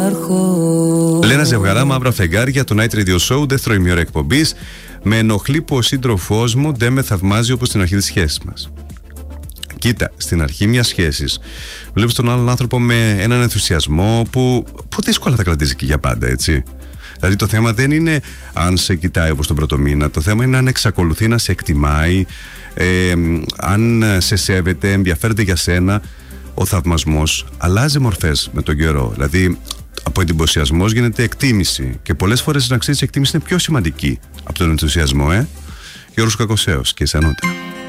υπάρχω. Λένα ζευγαρά, μαύρα φεγγάρια, το Night Radio Show, δεύτερο ημιώρα εκπομπής. Με ενοχλεί που ο σύντροφός μου δεν με θαυμάζει όπως στην αρχή της σχέσης μας. Κοίτα, στην αρχή μιας σχέσης βλέπεις τον άλλον άνθρωπο με έναν ενθουσιασμό που δύσκολα θα κρατήσει και για πάντα, έτσι. Δηλαδή το θέμα δεν είναι αν σε κοιτάει όπως τον πρώτο μήνα, το θέμα είναι αν εξακολουθεί να σε εκτιμάει, αν σε σέβεται, ενδιαφέρεται για σένα. Ο θαυμασμός αλλάζει μορφές με τον καιρό. Δηλαδή από εντυπωσιασμός γίνεται εκτίμηση και πολλές φορές να ξέρεις η εκτίμηση είναι πιο σημαντική από τον ενθουσιασμό. Γιώργος Κακοσέος και εσύ ανώτερα.